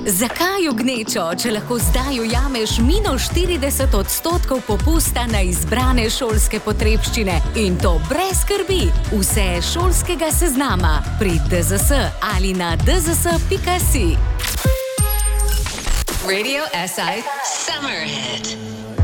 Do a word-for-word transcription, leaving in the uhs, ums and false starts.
Zakaj v gnečo, če lahko zdaj ujameš minus štirideset odstotkov popusta na izbrane šolske potrebščine in to brez skrbi? Vse šolskega seznama pri D Z S ali na d z s pika si. Radio S I Summer Hit.